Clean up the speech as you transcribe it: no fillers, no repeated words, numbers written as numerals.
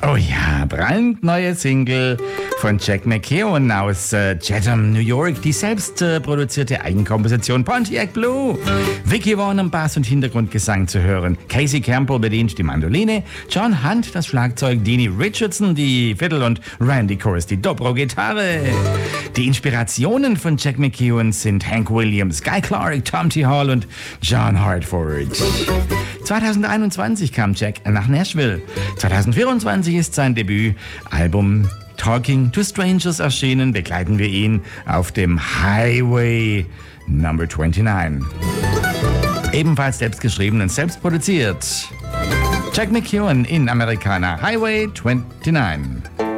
Oh ja, brandneue Single von Jack McKeown aus Chatham, New York. Die selbst produzierte Eigenkomposition Pontiac Blue. Vicky Vaughan am Bass und Hintergrundgesang zu hören. Casey Campbell bedient die Mandoline. John Hunt das Schlagzeug. Deanie Richardson die Fiddle und Randy Corrs die Dobro-Gitarre. Die Inspirationen von Jack McKeown sind Hank Williams, Guy Clark, Tom T. Hall und John Hartford. 2021 kam Jack nach Nashville. 2024 ist sein Debütalbum Talking to Strangers erschienen. Begleiten wir ihn auf dem Highway Number 29. Ebenfalls selbst geschrieben und selbst produziert. Jack McKeown in Americana Highway 29.